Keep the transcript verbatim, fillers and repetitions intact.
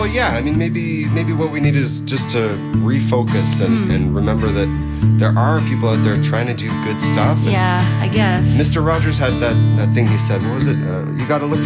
Well, yeah. I mean, maybe maybe what we need is just to refocus and, mm. and remember that there are people out there trying to do good stuff. Yeah, I guess. Mister Rogers had that, that thing he said. What was it? Uh, you got to look